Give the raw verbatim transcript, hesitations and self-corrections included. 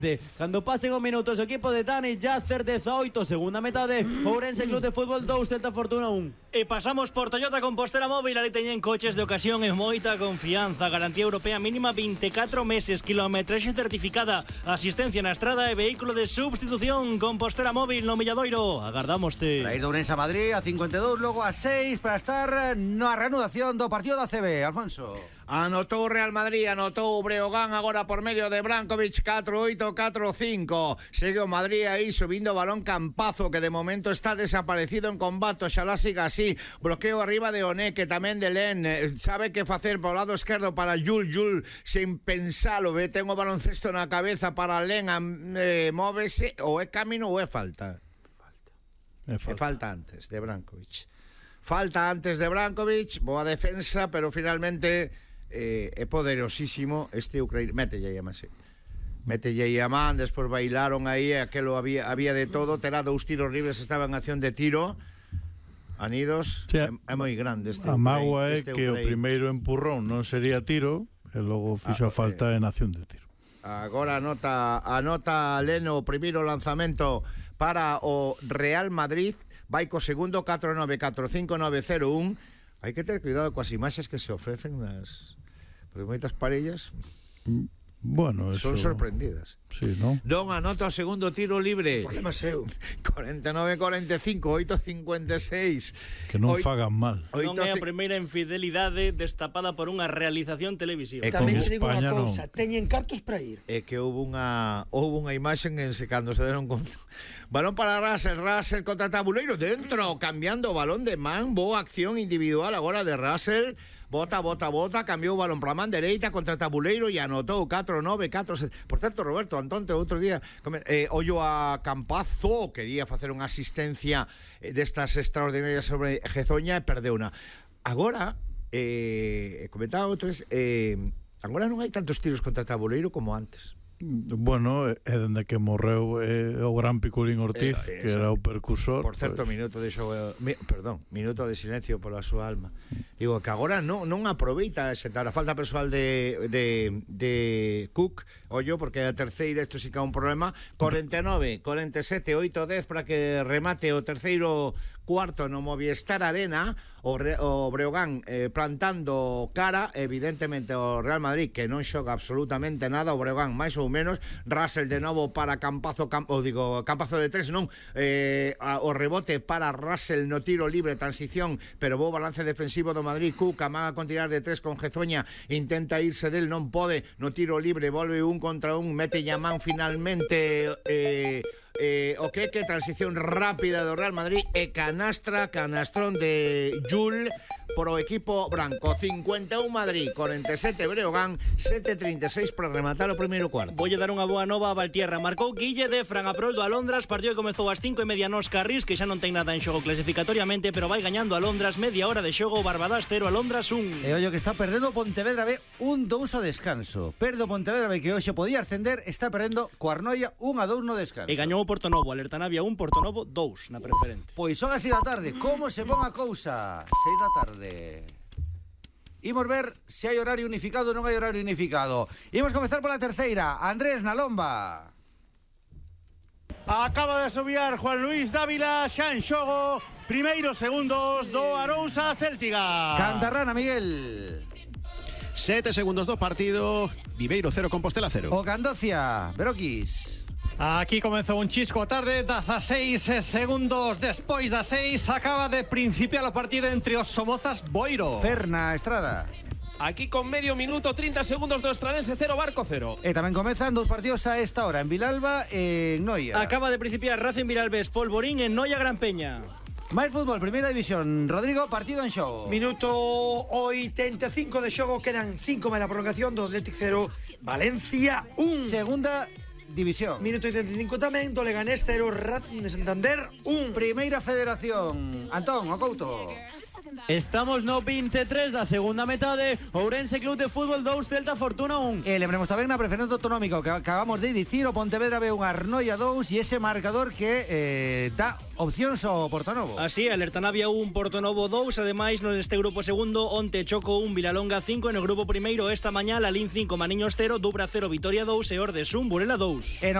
Cando pasen os minutos, o equipo de Dani Jácer dezaoito, segunda metade, Ourense Club de Fútbol dous, Celta Fortuna un. E pasamos por Toyota Compostela Móvil, ali teñen coches de ocasión e moita confianza, garantía europea mínima veinticuatro meses, kilometraxe certificada, asistencia na estrada e vehículo de substitución. Compostela Móvil no Milladoiro, agardámoste. Para ir de Ourense a Madrid a cincuenta e dous, logo a seis para estar na reanudación do partido da C B. Alfonso. Anotou Real Madrid, anotou Breogán agora por medio de Brankovic, catro oito catro cinco. Segue o Madrid aí subindo o balón Campazo, que de momento está desaparecido en combate. Oxalá siga así. Bloqueo arriba de Oné, que tamén de Len. Sabe que facer por lado esquerdo para Jul, Jul sin pensalo, ve, ten o baloncesto na cabeza para Len, eh, móvese, ou é camino ou é falta. Falta. É falta. É falta antes de Brankovic. Falta antes de Brankovic, boa defensa, pero finalmente eh, é poderosísimo este ucraniano. Mételle aí a man, sí. Mételle aí a man, despois bailaron aí, aquelo había, había de todo, terá dous tiros libres, estaba en acción de tiro. Anidos, sí, é, é moi grande este. A mágoa é este que Ucraín. O primeiro empurrón non sería tiro, e logo fixo ah, a falta eh, en acción de tiro. Agora anota, anota Leno o primeiro lanzamento para o Real Madrid. Vai co segundo, catro nove catro cinco nove cero un. Hai que ter cuidado coas imaxes que se ofrecen nas... Porque moitas parellas bueno, eso... son sorprendidas. Sí, ¿no? Non anota o segundo tiro libre. Problema seu. cuarenta e nove cuarenta e cinco, oito cincuenta e seis. Que non oito, fagan mal. Non é a primeira infidelidade destapada por unha realización televisiva. E tamén te digo unha cousa, no. Teñen cartos para ir. É que houve unha houve unha imaxe en se cando se deron conta. Balón para Russell, Russell contra Tabuleiro dentro, cambiando o balón de man, boa acción individual agora de Russell. Bota, bota, bota, cambiou o balón para a man dereita contra Tabuleiro e anotou catro nove catro sete. Por certo, Roberto Antonte outro día eh, ollo a Campazo, quería facer unha asistencia destas extraordinarias sobre Gezoña e perdeuna. Agora, eh, comentaba outro vez, eh, agora non hai tantos tiros contra Tabuleiro como antes. Bueno, é dende que morreu eh, o gran Piculín Ortiz, eh, que era o percursor. Por certo, pues... minuto de xogo, mi, perdón, minuto de silencio pola súa alma. Digo que agora non, non aproveita sentar a falta persoal de, de, de Cook, ollo, porque a terceira, isto sí que é un problema. Cuarenta e nove, cuarenta e sete, oito dez para que remate o terceiro cuarto no Movistar Arena. O, Re, o Breogán eh, plantando cara, evidentemente o Real Madrid, que non xoga absolutamente nada. O Breogán máis ou menos. Russell de novo para Campazo, Camp, ou digo, Campazo de tres, non, eh, a, o rebote para Russell no tiro libre, transición, pero bo balance defensivo do Madrid. Cuc amaga con tirar de tres con Gezoña, intenta irse del, non pode, no tiro libre volve un contra un, mete Yamán finalmente eh, eh, o que que transición rápida do Real Madrid e canastra, canastrón de Jul pro equipo branco. Cincuenta e un Madrid, cuarenta e sete Breogán, sete treinta e seis para rematar o primeiro cuarto. Voy a dar unha boa nova a Valtierra. Marcou Guille de Fran a prol do Alondras. Partido que comezou ás cinco e media nos Carrís, que xa non ten nada en xogo clasificatoriamente, pero vai gañando Alondras. Media hora de xogo, Barbadas cero, Alondras un. E ollo que está perdendo Pontevedra B un dous ao descanso. Perde Pontevedra B, que hoxe podía ascender, está perdendo co Arnoia un a dous no descanso. E gañou o Portonovo, Alerta Navia un, Portonovo dous na preferente. Pois son así da tarde, como se pon a cousa? seis da tarde. Imos ver se hai horario unificado ou non hai horario unificado. Imos comezar pola terceira. Andrés na lomba. Acaba de asobiar Juan Luis Dávila, xa en xogo, primeiros segundos do Arousa Céltiga. Cantarrana, Miguel. Sete segundos do partido, Viveiro cero, Compostela cero. O Candocia, Beroquis. Aquí comezou un chisco a tarde, dezaseis segundos despois das seis, acaba de principiar o partido entre os Somozas Boiro. Ferna Estrada. Aquí con medio minuto, trinta segundos do Estranense cero, Barco cero. E tamén comezan dous partidos a esta hora, en Vilalba e en Noia. Acaba de principiar Racing Vilalbes, Polvorín en Noia Gran Peña. Máis fútbol, primeira división. Rodrigo, partido en xogo. Minuto oitenta e cinco de xogo, quedan cinco máis a prolongación do Athletic cero, Valencia un. Segunda división. Minuto oitenta e cinco tamén do Leganés cero, Racing de Santander un. Primeira federación. Antón, o Couto. Estamos no veintitrés da segunda metade. Ourense Club de Fútbol dos, Celta Fortuna un. E lembremos tamén na preferente autonómica que acabamos de dicir, o Pontevedra ve un Arnoia dous e ese marcador que eh, dá opcións ao Portonovo. Así, alerta Navia un, Portonovo dous. Ademais, neste grupo segundo, onte Choco un, Vilalonga cinco. En o grupo primeiro, esta mañá, Lalín cinco, Maniños cero, Dubra cero, Vitoria dous e Ordes un, Burela dous. En